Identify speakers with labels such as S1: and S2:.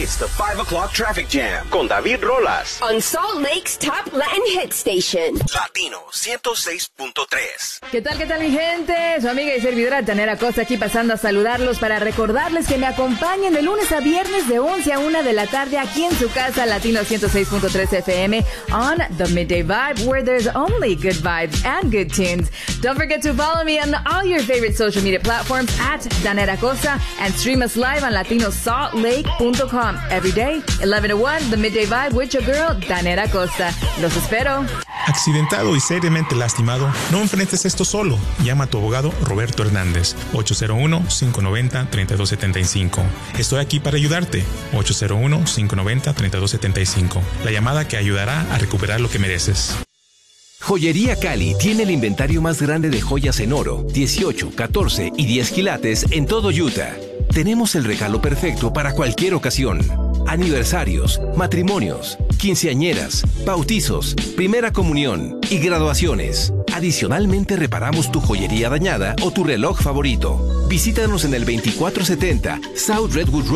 S1: It's the 5 o'clock traffic jam con David Rolas.
S2: On Salt Lake's top Latin hit station.
S1: Latino 106.3.
S3: ¿Qué tal mi gente? Su amiga y servidora Tanera Costa aquí pasando a saludarlos para recordarles que me acompañen de lunes a viernes de 11 a 1 de la tarde aquí en su casa Latino 106.3 FM on The Midday Vibe, where there's only good vibes and good tunes. Don't forget to follow me on all your favorite social media platforms at Tanera Costa and stream us live on LatinoSaltLake.com. Every day, 11 to 1, The Midday Vibe with your girl, Tanera Costa. Los espero.
S4: Accidentado y seriamente lastimado, no enfrentes esto solo. Llama a tu abogado Roberto Hernández, 801-590-3275. Estoy aquí para ayudarte, 801-590-3275. La llamada que ayudará a recuperar lo que mereces.
S5: Joyería Cali tiene el inventario más grande de joyas en oro, 18, 14 y 10 quilates en todo Utah. Tenemos el regalo perfecto para cualquier ocasión. Aniversarios, matrimonios, quinceañeras, bautizos, primera comunión y graduaciones. Adicionalmente reparamos tu joyería dañada o tu reloj favorito. Visítanos en el 2470 South Redwood Road